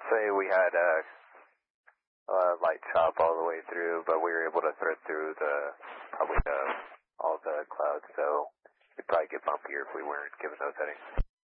say we had a light chop all the way through, but we were able to thread through all the clouds, so we'd probably get bumpier if we weren't given those settings.